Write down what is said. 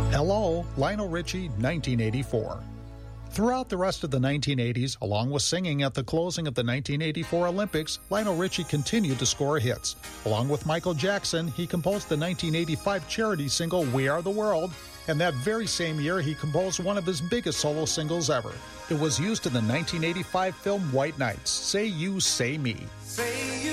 Hello, Lionel Richie, 1984. Throughout the rest of the 1980s, along with singing at the closing of the 1984 Olympics, Lionel Richie continued to score hits. Along with Michael Jackson, he composed the 1985 charity single We Are the World, and that very same year he composed one of his biggest solo singles ever. It was used in the 1985 film White Nights, Say You, Say Me. Say